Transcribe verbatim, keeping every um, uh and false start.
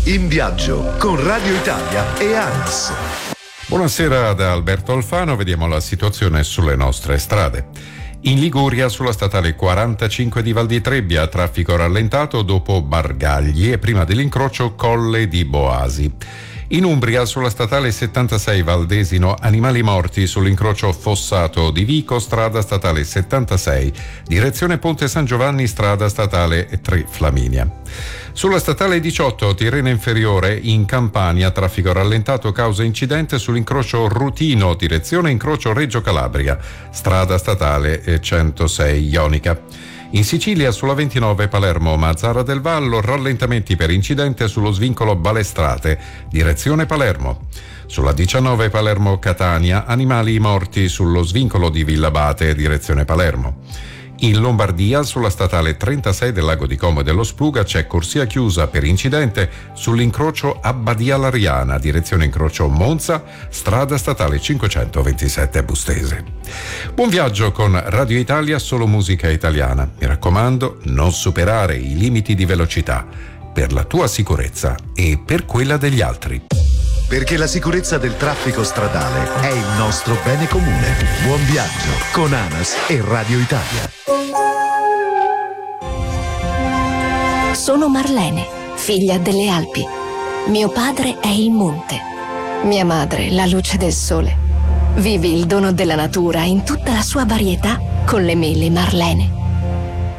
In viaggio con Radio Italia e ANAS. Buonasera da Alberto Alfano, vediamo la situazione sulle nostre strade. In Liguria, sulla statale quarantacinque di Val di Trebbia, traffico rallentato dopo Bargagli e prima dell'incrocio Colle di Boasi. In Umbria, sulla statale settantasei Valdesino, animali morti sull'incrocio Fossato di Vico, strada statale settantasei, direzione Ponte San Giovanni, strada statale tre Flaminia. Sulla statale diciotto Tirrena Inferiore, in Campania, traffico rallentato causa incidente sull'incrocio Rutino, direzione incrocio Reggio Calabria, strada statale centosei Ionica. In Sicilia, sulla ventinove Palermo Mazzara del Vallo, rallentamenti per incidente sullo svincolo Balestrate, direzione Palermo. Sulla diciannove Palermo Catania, animali morti sullo svincolo di Villabate, direzione Palermo. In Lombardia, sulla statale trentasei del Lago di Como e dello Spluga, c'è corsia chiusa per incidente sull'incrocio Abbadia Lariana, direzione incrocio Monza, strada statale cinquecentoventisette Bustese. Buon viaggio con Radio Italia, solo musica italiana. Mi raccomando, non superare i limiti di velocità, per la tua sicurezza e per quella degli altri. Perché la sicurezza del traffico stradale è il nostro bene comune. Buon viaggio con ANAS e Radio Italia. Sono Marlene, figlia delle Alpi. Mio padre è il monte. Mia madre, la luce del sole. Vivi il dono della natura in tutta la sua varietà con le mele Marlene.